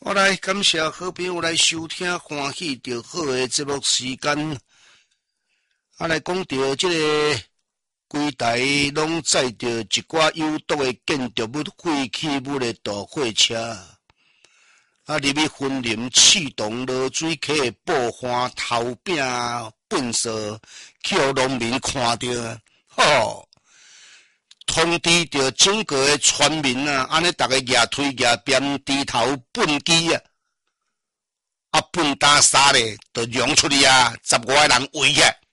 好来，感谢好朋友来收听欢喜着好的节目时间。来讲到这个规台拢载着一寡有毒的建筑物、废弃物的大货车，入去森林刺动落水溪爆花头饼粪扫，叫农民看到，通知着整个的村民啊，安尼大家举腿举鞭低头粪机啊，粪打沙咧，就扬出去啊，10外个人围起来。